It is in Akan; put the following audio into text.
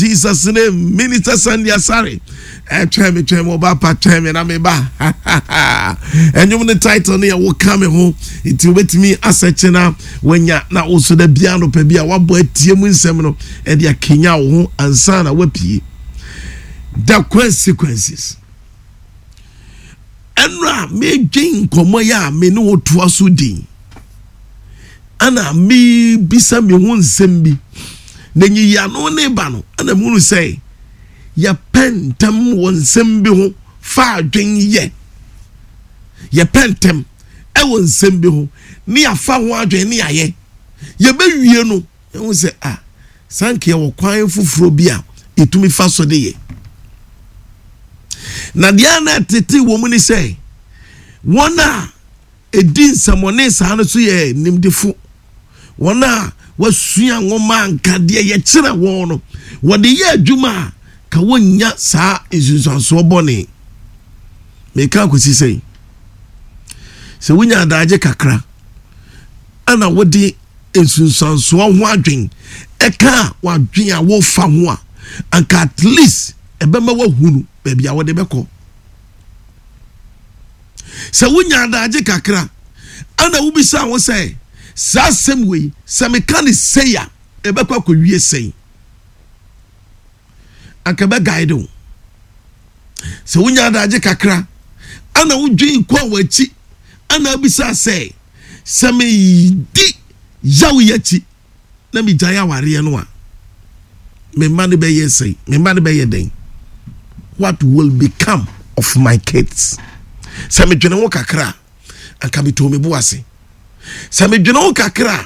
Jesus' name. Minister Sandy Asare. Twem oba pa twem na me ba. And you the title here will come home. It will wait me as na when ya na also the piano pe bia wa boy tie mu nsem no e dia kenya wo ho ansa na wapie. The consequences. Enra me dwen komo ya me no to aso din. Ana me bisa me ho nsem bi. Na nyi ya no ne ba no ana mu say ya pentem won nsem bi ho fa adwen ye. Ya pentem e won nsem bi ho ni afa ho adwen ni aye. Ye be wie no e ho say sanke wo kwan fufuro bi a etumi fa so de ye. Na dia na tete wo mu ni say wona edin samone sa no so ye nimdefo wona wasua ngoma nkade ye kire wo no wode ye adwuma ka wonya saa esunsanso bone me ka kwesi sei se wonya adaje kakra ana wode esunsanso ho adwen eka wadwen a wo fa ho a anka at least ebema wahunu baby a wode beko se wonya adaje kakra ana wubisa wo sei sa same way some can say ya ebekwa ko wie sei akaba guide o se wonya adaje kakra ana wudwen kwa wachi ana bisa say some di yawo yachi na mi jaya ware no a me man be ye sei me man be ye den what will become of my kids some dwene wo kakra aka mi to me boase Sami dwene kakra